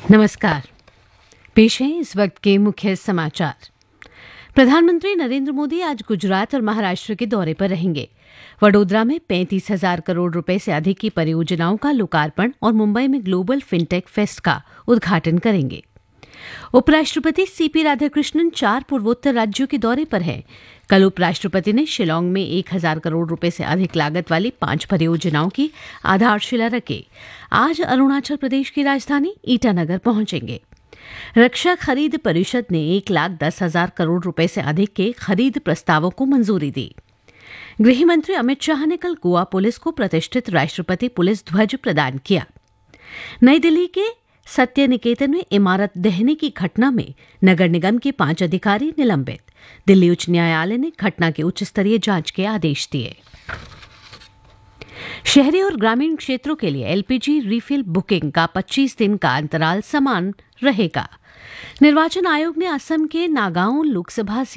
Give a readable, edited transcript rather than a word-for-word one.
नमस्कार। पेश हैं इस वक्त के मुख्य समाचार। प्रधानमंत्री नरेंद्र मोदी आज गुजरात और महाराष्ट्र के दौरे पर रहेंगे। वडोदरा में 35,000 करोड़ रुपए से अधिक की परियोजनाओं का लोकार्पण और मुंबई में ग्लोबल फिनटेक फेस्ट का उद्घाटन करेंगे। उपराष्ट्रपति सीपी राधाकृष्णन 4 पूर्वोत्तर राज्यों के दौरे पर हैं। कल उपराष्ट्रपति ने शिलांग में 1,000 करोड़ रुपए से अधिक लागत वाली 5 परियोजनाओं की आधारशिला रखी। आज अरुणाचल प्रदेश की राजधानी ईटानगर पहुंचेंगे। रक्षा खरीद परिषद ने 1,10,000 करोड़ रुपए से अधिक के खरीद प्रस्तावों को मंजूरी दी। गृह मंत्री अमित शाह ने कल गोवा पुलिस को प्रतिष्ठित राष्ट्रपति पुलिस ध्वज प्रदान किया। नई दिल्ली के सत्य निकेतन में इमारत ढहने की घटना में नगर निगम के 5 अधिकारी निलंबित। दिल्ली उच्च न्यायालय ने घटना के उच्च स्तरीय जांच के आदेश दिए। शहरी और ग्रामीण क्षेत्रों के लिए एलपीजी रिफिल बुकिंग का 25 दिन का अंतराल समान रहेगा। निर्वाचन आयोग ने असम के नागांव लोकसभा